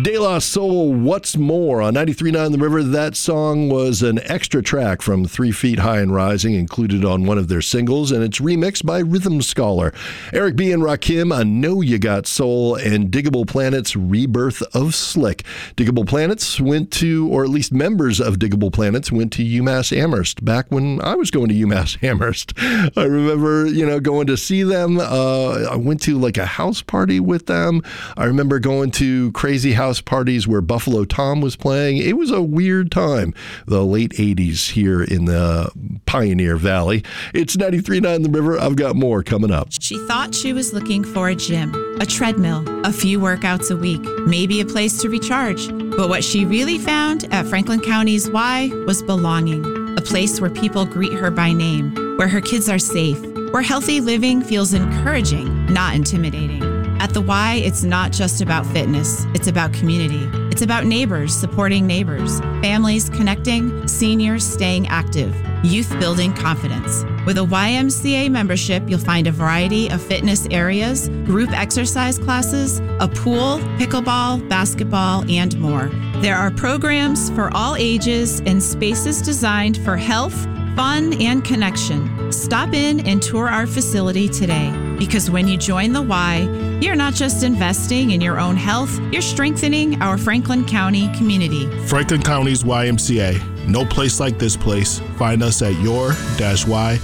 De La Soul, What's More on 93.9 The River. That song was an extra track from 3 Feet High and Rising, included on one of their singles, and it's remixed by Rhythm Scholar. Eric B. and Rakim, I Know You Got Soul, and Diggable Planets, Rebirth of Slick. Diggable Planets went to, or at least members of Diggable Planets went to UMass Amherst back when I was going to UMass Amherst. I remember, going to see them. I went to like a house party with them. I remember going to crazy house parties where Buffalo Tom was playing. It was a weird time, the late 80s here in the Pioneer Valley. It's 93.9 The River. I've got more coming up. She thought she was looking for a gym, a treadmill, a few workouts a week, maybe a place to recharge. But what she really found at Franklin County's Y was belonging, a place where people greet her by name, where her kids are safe, where healthy living feels encouraging, not intimidating. At the Y, it's not just about fitness. It's about community. It's about neighbors supporting neighbors, families connecting, seniors staying active, youth building confidence. With a YMCA membership, you'll find a variety of fitness areas, group exercise classes, a pool, pickleball, basketball, and more. There are programs for all ages and spaces designed for health, fun, and connection. Stop in and tour our facility today, because when you join the Y, you're not just investing in your own health, you're strengthening our Franklin County community. Franklin County's YMCA. No place like this place. Find us at your-y.org.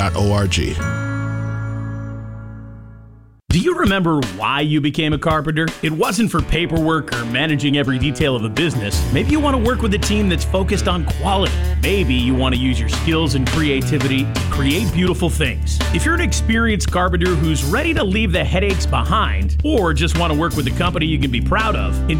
Do you remember why you became a carpenter? It wasn't for paperwork or managing every detail of a business. Maybe you want to work with a team that's focused on quality. Maybe you want to use your skills and creativity to create beautiful things. If you're an experienced carpenter who's ready to leave the headaches behind, or just want to work with a company you can be proud of,